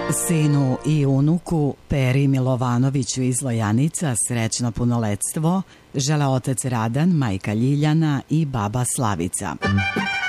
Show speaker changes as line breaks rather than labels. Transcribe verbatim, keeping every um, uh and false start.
Sinu i unuku Peri Milovanoviću iz Lojanica srećno punoletstvo žele otac Radan, majka Ljiljana i baba Slavica.